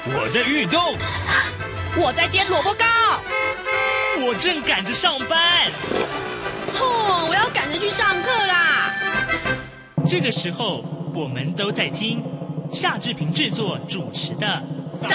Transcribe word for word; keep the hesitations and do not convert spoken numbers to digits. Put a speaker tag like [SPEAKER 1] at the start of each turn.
[SPEAKER 1] 我在运动。
[SPEAKER 2] 我在煎萝卜糕。
[SPEAKER 1] 我正赶着上班。
[SPEAKER 2] 哦，我要赶着去上课啦。
[SPEAKER 1] 这个时候，我们都在听夏志平制作主持的